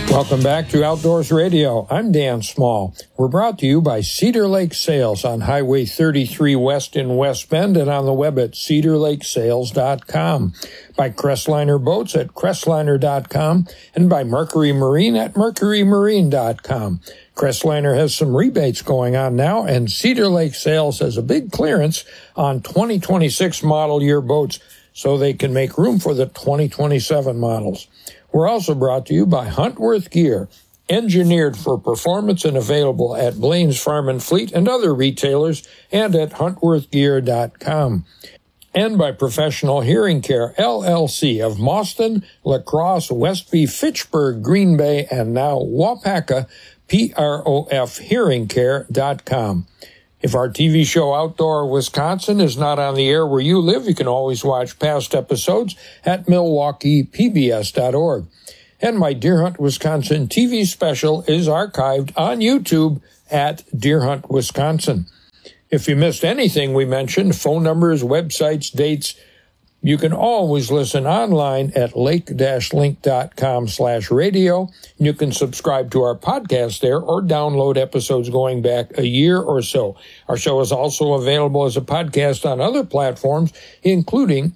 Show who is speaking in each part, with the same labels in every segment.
Speaker 1: Welcome back to Outdoors Radio. I'm Dan Small. We're brought to you by Cedar Lake Sales on Highway 33 West in West Bend and on the web at cedarlakesales.com, by Crestliner Boats at crestliner.com, and by Mercury Marine at mercurymarine.com. Crestliner has some rebates going on now, and Cedar Lake Sales has a big clearance on 2026 model year boats so they can make room for the 2027 models. We're also brought to you by Huntworth Gear, engineered for performance and available at Blaine's Farm and Fleet and other retailers and at huntworthgear.com. And by Professional Hearing Care, LLC of Mauston, La Crosse, Westby, Fitchburg, Green Bay, and now Wapaka, profhearingcare.com. If our TV show Outdoor Wisconsin is not on the air where you live, you can always watch past episodes at milwaukeepbs.org. And my Deer Hunt Wisconsin TV special is archived on YouTube at Deer Hunt Wisconsin. If you missed anything we mentioned, phone numbers, websites, dates, you can always listen online at lake-link.com/radio. You can subscribe to our podcast there or download episodes going back a year or so. Our show is also available as a podcast on other platforms, including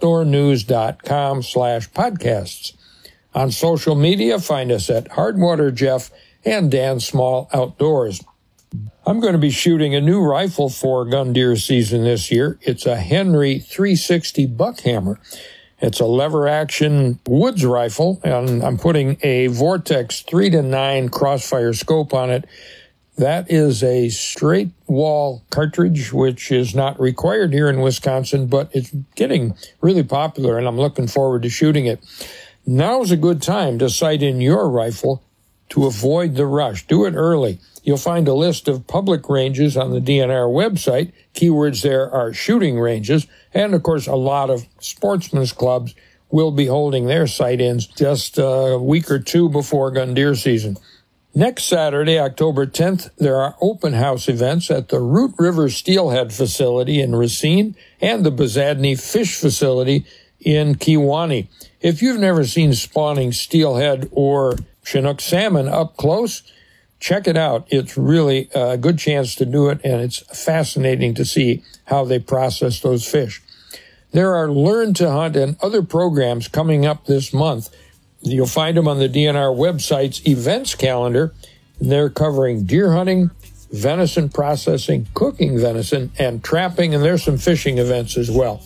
Speaker 1: outdoornews.com/podcasts. On social media, find us at Hardwater Jeff and Dan Small Outdoors. I'm going to be shooting a new rifle for gun deer season this year. It's a Henry 360 Buckhammer. It's a lever-action woods rifle, and I'm putting a Vortex 3-9 crossfire scope on it. That is a straight wall cartridge, which is not required here in Wisconsin, but it's getting really popular, and I'm looking forward to shooting it. Now's a good time to sight in your rifle to avoid the rush. Do it early. You'll find a list of public ranges on the DNR website. Keywords there are shooting ranges. And, of course, a lot of sportsmen's clubs will be holding their sight-ins just a week or two before gun deer season. Next Saturday, October 10th, there are open house events at the Root River Steelhead facility in Racine and the Bazadney Fish facility in Kewaunee. If you've never seen spawning steelhead or Chinook salmon up close, check it out. It's really a good chance to do it, and it's fascinating to see how they process those fish. There are Learn to Hunt and other programs coming up this month. You'll find them on the DNR website's events calendar. They're covering deer hunting, venison processing, cooking venison, and trapping, and there's some fishing events as well.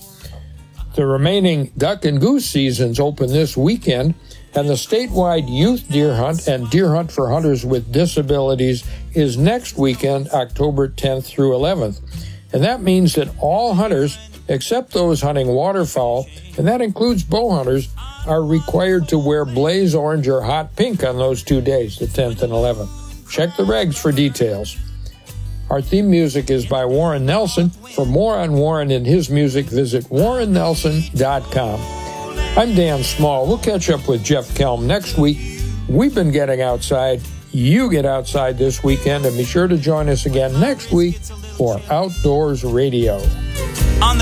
Speaker 1: The remaining duck and goose seasons open this weekend, and the statewide youth deer hunt and deer hunt for hunters with disabilities is next weekend, October 10th through 11th. And that means that all hunters, except those hunting waterfowl, and that includes bow hunters, are required to wear blaze orange or hot pink on those 2 days, the 10th and 11th. Check the regs for details. Our theme music is by Warren Nelson. For more on Warren and his music, visit warrennelson.com. I'm Dan Small. We'll catch up with Jeff Kelm next week. We've been getting outside. You get outside this weekend, and be sure to join us again next week for Outdoors Radio.